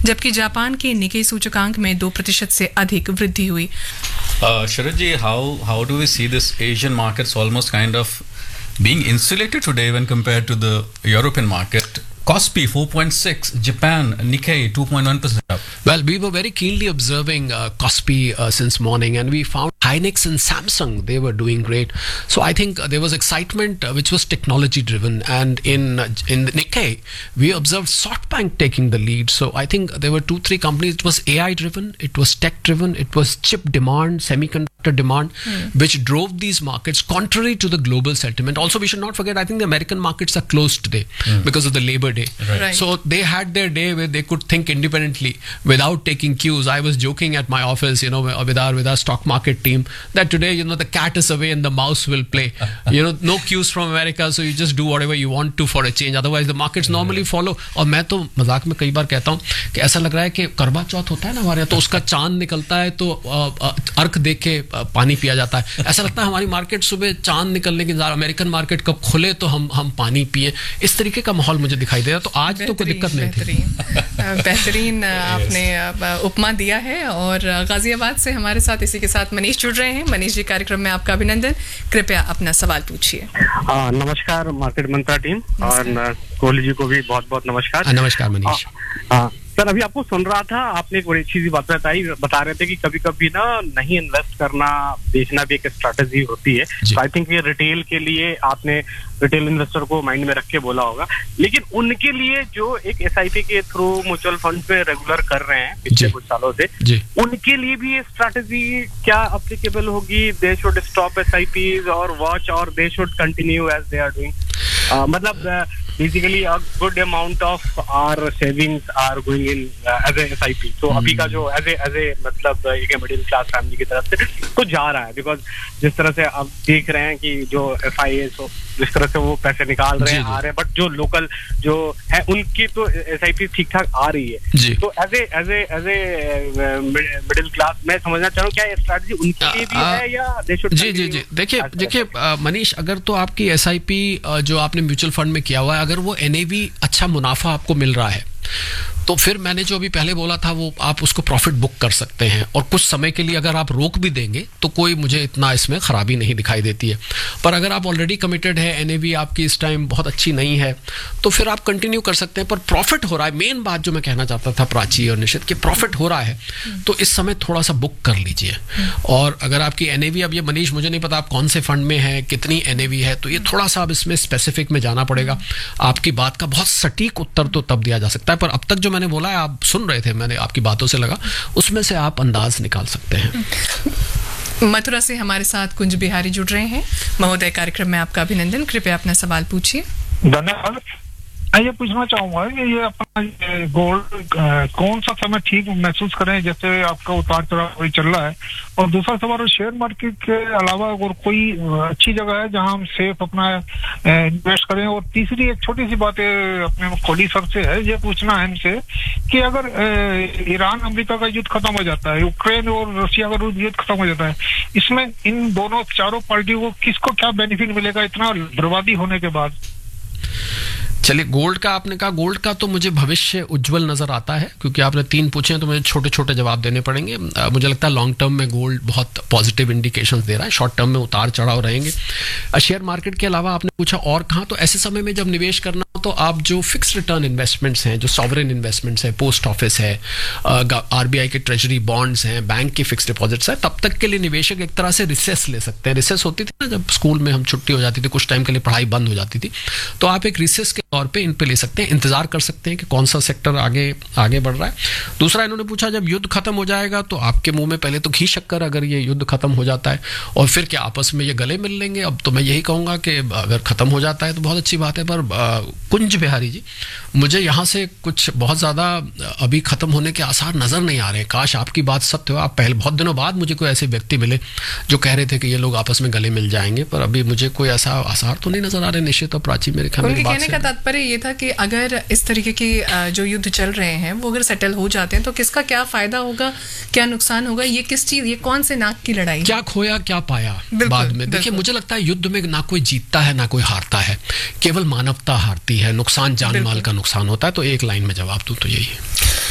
जबकि जापान के निकेई सूचकांक में 2% से अधिक वृद्धि हुई। Sharad ji, how do we see this Asian markets almost kind of being insulated today when compared to the European market? Kospi 4.6, Japan, Nikkei 2.1% up. Well, we were very keenly observing Kospi since morning, and we found Hynix and Samsung, they were doing great. So I think there was excitement which was technology driven, and in the Nikkei we observed SoftBank taking the lead. So I think there were 2-3 companies. It was AI driven, it was tech driven, it was chip demand, semiconductor demand, which drove these markets contrary to the global sentiment. Also, we should not forget, I think the American markets are closed today because of the Labor Day. Right. So they had their day where they could think independently without taking cues. I was joking at my office, with our stock market team, that today, the cat is away and the mouse will play. No cues from America, so you just do whatever you want to for a change. Otherwise, the markets normally follow. और मैं तो मजाक में कई बार कहता हूँ कि ऐसा लग रहा है कि करवा चौथ होता है ना हमारे यहाँ, तो उसका चांद निकलता है तो अर्क देख के पानी पिया जाता है। ऐसा लगता है हमारी मार्केट सुबह चांद निकलने के इंतजार, अमेरिकन मार्केट कब खुले तो हम पानी पिए, इस तरीके का माहौल मुझे दिखाई दे रहा। तो आज तो कोई दिक्कत नहीं थी। बेहतरीन आपने उपमा दिया है। और गाजियाबाद से हमारे साथ इसी के साथ मनीष जुड़ रहे हैं। मनीष जी, कार्यक्रम में आपका अभिनंदन। कृपया अपना सवाल पूछिए। नमस्कार मार्केट मंत्रा टीम, और कोहली जी को भी बहुत बहुत नमस्कार। नमस्कार मनीष। सर, अभी आपको सुन रहा था, आपने एक बड़ी अच्छी सी बात बता रहे थे कि कभी कभी ना नहीं इन्वेस्ट करना, बेचना भी एक स्ट्रैटेजी होती है। तो आई थिंक ये रिटेल के लिए आपने रिटेल इन्वेस्टर को माइंड में रख के बोला होगा, लेकिन उनके लिए जो एक एसआईपी के थ्रू म्यूचुअल फंड पे रेगुलर कर रहे हैं पिछले कुछ सालों से, उनके लिए भी ये स्ट्रैटेजी क्या अप्लीकेबल होगी? दे शुड स्टॉप एसआईपीज और वॉच, और they should continue as they are doing? मतलब basically a good amount of our savings are going in as a SIP. तो अभी का जो as a मतलब एक मिडिल क्लास फैमिली की तरफ से तो जा रहा है, बिकॉज जिस तरह से आप देख रहे हैं कि जो FIAs जिस तरह से वो पैसे निकाल रहे हैं, आ रहे हैं, बट जो लोकल जो है उनकी तो SIP ठीक ठाक आ रही है। तो एज ए मिडिल क्लास मैं समझना चाह रहा हूँ, क्या ये स्ट्रैटेजी उनके लिए भी है या दे शुड? जी देखिए मनीष, अगर तो आपकी SIP जो आपने म्यूचुअल फंड में किया हुआ है, अगर वो NAV अच्छा मुनाफा आपको मिल रहा है, तो फिर मैंने जो अभी पहले बोला था वो आप उसको प्रॉफिट बुक कर सकते हैं, और कुछ समय के लिए अगर आप रोक भी देंगे तो कोई मुझे इतना इसमें खराबी नहीं दिखाई देती है। पर अगर आप ऑलरेडी कमिटेड है, NAV आपकी इस टाइम बहुत अच्छी नहीं है, तो फिर आप कंटिन्यू कर सकते हैं। पर प्रॉफिट हो रहा है, मेन बात जो मैं कहना चाहता था प्राची और निशित, कि प्रॉफिट हो रहा है तो इस समय थोड़ा सा बुक कर लीजिए। और अगर आपकी NAV, अब ये मनीष मुझे नहीं पता आप कौन से फंड में है, कितनी NAV है, तो ये थोड़ा सा अब इसमें स्पेसिफिक में जाना पड़ेगा। आपकी बात का बहुत सटीक उत्तर तो तब दिया जा सकता है, पर अब तक जो मैंने बोला है, आप सुन रहे थे, मैंने आपकी बातों से लगा, उसमें से आप अंदाज निकाल सकते हैं। मथुरा से हमारे साथ कुंज बिहारी जुड़ रहे हैं। महोदय, कार्यक्रम में आपका अभिनंदन। कृपया अपना सवाल पूछिए। धन्यवाद। मैं ये पूछना चाहूंगा कि ये अपना गोल्ड कौन सा समय ठीक महसूस करें, जैसे आपका उतार चढ़ाव वही चल रहा है, और दूसरा सवाल शेयर मार्केट के अलावा और कोई अच्छी जगह है जहां हम सेफ अपना इन्वेस्ट करें? और तीसरी एक छोटी सी बात अपने कोहली सर से है, ये पूछना है इनसे कि अगर ईरान अमेरिका का युद्ध खत्म हो जाता है, यूक्रेन और रशिया का युद्ध खत्म हो जाता है, इसमें इन दोनों चारों पार्टियों को किसको क्या बेनिफिट मिलेगा इतना बर्बादी होने के बाद? चलिए, गोल्ड का आपने कहा, गोल्ड का तो मुझे भविष्य उज्जवल नजर आता है, क्योंकि आपने 3 पूछे हैं तो मुझे छोटे छोटे जवाब देने पड़ेंगे। मुझे लगता है लॉन्ग टर्म में गोल्ड बहुत पॉजिटिव इंडिकेशंस दे रहा है, शॉर्ट टर्म में उतार चढ़ाव रहेंगे। शेयर मार्केट के अलावा आपने पूछा और कहाँ, तो ऐसे समय में जब निवेश करना हो तो आप जो फिक्स रिटर्न इन्वेस्टमेंट्स हैं, जो सॉवरेन इन्वेस्टमेंट्स हैं, पोस्ट ऑफिस है, RBI के ट्रेजरी बॉन्ड्स हैं, बैंक की फिक्स डिपॉजिट्स है, तब तक के लिए निवेशक एक तरह से रिसेस ले सकते हैं। रिसेस होती थी ना, जब स्कूल में हम छुट्टी हो जाती थी, कुछ टाइम के लिए पढ़ाई बंद हो जाती थी, तो आप एक रिसेस के तौर पे इन पे ले सकते हैं, इंतजार कर सकते हैं कि कौन सा सेक्टर आगे बढ़ रहा है। दूसरा, इन्होंने पूछा जब युद्ध खत्म हो जाएगा तो आपके मुंह में पहले तो घी शक्कर, अगर ये युद्ध खत्म हो जाता है, और फिर क्या आपस में ये गले मिल लेंगे? अब तो मैं यही कहूंगा कि अगर खत्म हो जाता है तो बहुत अच्छी बात है, पर कुंज बिहारी जी, मुझे यहाँ से कुछ बहुत ज्यादा अभी खत्म होने के आसार नजर नहीं आ रहे। काश आपकी बात सत्य हो, आप पहले बहुत दिनों बाद मुझे कोई ऐसे व्यक्ति मिले जो कह रहे थे कि ये लोग आपस में गले मिल जाएंगे, पर अभी मुझे कोई ऐसा आसार तो नहीं नजर आ रहे। निश्चित और प्राची, मेरे कहने का तात्पर्य ये था कि अगर इस तरीके की जो युद्ध चल रहे हैं वो अगर सेटल हो जाते हैं तो किसका क्या फायदा होगा, क्या नुकसान होगा, ये किस चीज, ये कौन से नाक की लड़ाई, क्या खोया क्या पाया बाद में। देखिए, मुझे लगता है युद्ध में ना कोई जीतता है ना कोई हारता है, केवल मानवता हारती है, नुकसान जान माल का नुकसान होता है। तो एक लाइन में जवाब दूं तो यही है।